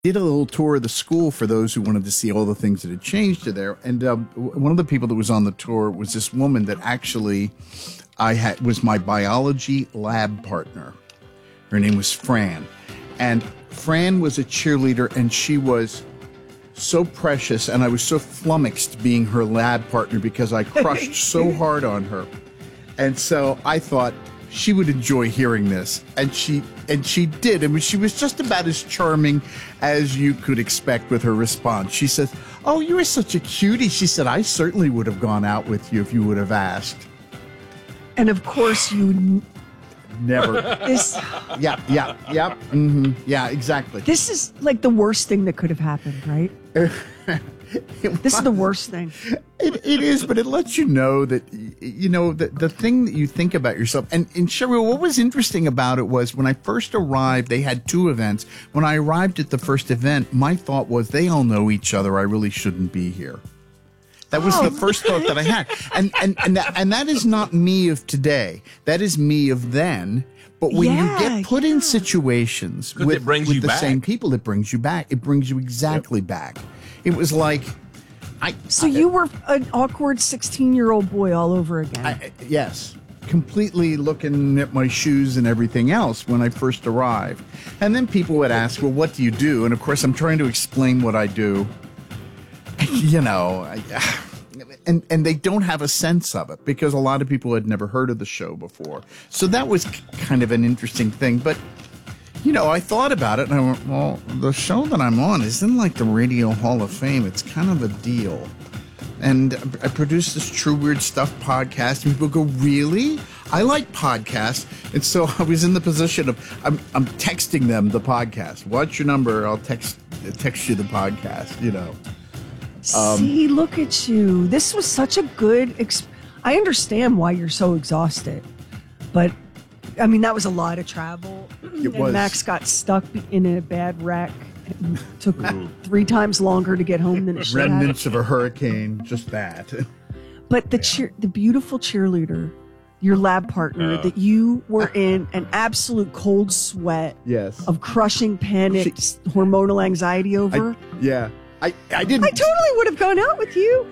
did a little tour of the school for those who wanted to see all the things that had changed there. And one of the people that was on the tour was this woman that actually was my biology lab partner. Her name was Fran. And Fran was a cheerleader, and she was so precious, and I was so flummoxed being her lab partner because I crushed so hard on her. And so I thought she would enjoy hearing this, and she did. And she was just about as charming as you could expect with her response. She says, "Oh, you are such a cutie." She said, "I certainly would have gone out with you if you would have asked." And of course you never. Yeah, mm-hmm. Yeah, exactly. This is like the worst thing that could have happened, right? This is the worst thing. It is, but it lets you know that, the thing that you think about yourself. And Sherry, what was interesting about it was when I first arrived, they had 2 events. When I arrived at the first event, my thought was, they all know each other. I really shouldn't be here. That was the first thought that I had. And that is not me of today. That is me of then. But when you get put in situations with the same people, it brings you back. It brings you exactly back. It was like... you were an awkward 16-year-old boy all over again. Yes. Completely looking at my shoes and everything else when I first arrived. And then people would ask, well, what do you do? And, of course, I'm trying to explain what I do. And they don't have a sense of it because a lot of people had never heard of the show before. So that was kind of an interesting thing. But, I thought about it and I went, well, the show that I'm on is in like the Radio Hall of Fame. It's kind of a deal. And I produced this True Weird Stuff podcast, and people go, really? I like podcasts. And so I was in the position of, I'm texting them the podcast. What's your number? I'll text you the podcast, See, look at you. This was such a good... I understand why you're so exhausted. But, I mean, that was a lot of travel. It was. Max got stuck in a bad wreck. It took 3 times longer to get home than it should have. Remnants of a hurricane, just that. But the beautiful cheerleader, your lab partner, that you were in an absolute cold sweat of crushing panic, hormonal anxiety over. I didn't. I totally would have gone out with you.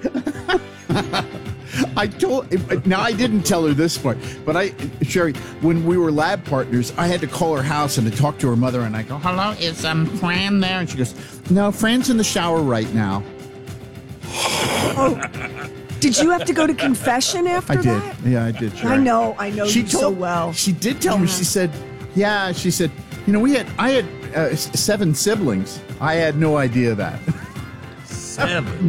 I didn't tell her this part, but Sherry, when we were lab partners, I had to call her house and to talk to her mother, and I go, "Hello, is Fran there?" And she goes, "No, Fran's in the shower right now." Oh, did you have to go to confession after that? I did. Yeah, I did. Sherry. I know you so well. She did tell me. She said, I had 7 siblings. I had no idea that. 7.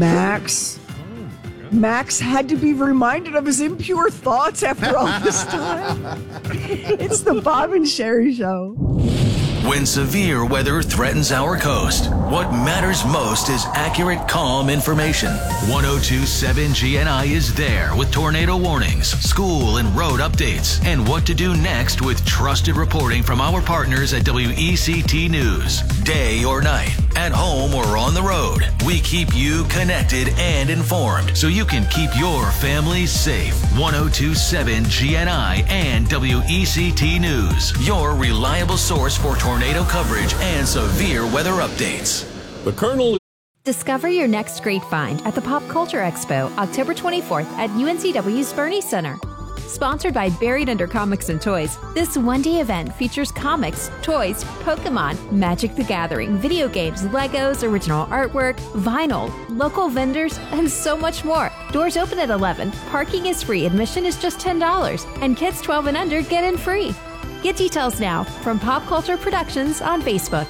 Max had to be reminded of his impure thoughts after all this time. It's the Bob and Sherry Show. When severe weather threatens our coast, what matters most is accurate, calm information. 102.7 GNI is there with tornado warnings, school and road updates, and what to do next with trusted reporting from our partners at WECT News. Day or night, at home or on the road, we keep you connected and informed so you can keep your family safe. 102.7 GNI and WECT News, your reliable source for tornado coverage and severe weather updates. The Colonel. Discover your next great find at the Pop Culture Expo, October 24th at UNCW's Bernie Center. Sponsored by Buried Under Comics and Toys, this one-day event features comics, toys, Pokemon, Magic the Gathering, video games, Legos, original artwork, vinyl, local vendors, and so much more. Doors open at 11, parking is free, admission is just $10, and kids 12 and under get in free. Get details now from Pop Culture Productions on Facebook.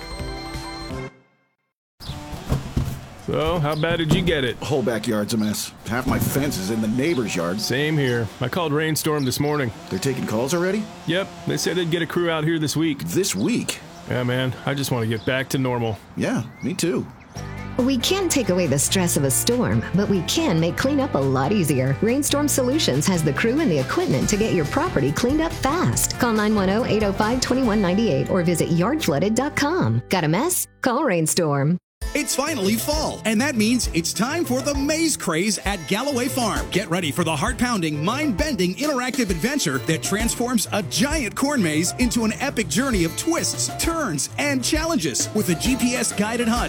So, how bad did you get it? Whole backyard's a mess. Half my fence is in the neighbor's yard. Same here. I called Rainstorm this morning. They're taking calls already? Yep. They said they'd get a crew out here this week. This week? Yeah, man. I just want to get back to normal. Yeah, me too. We can't take away the stress of a storm, but we can make cleanup a lot easier. Rainstorm Solutions has the crew and the equipment to get your property cleaned up fast. Call 910-805-2198 or visit yardflooded.com. Got a mess? Call Rainstorm. It's finally fall, and that means it's time for the maze craze at Galloway Farm. Get ready for the heart-pounding, mind-bending, interactive adventure that transforms a giant corn maze into an epic journey of twists, turns, and challenges with a GPS-guided hunt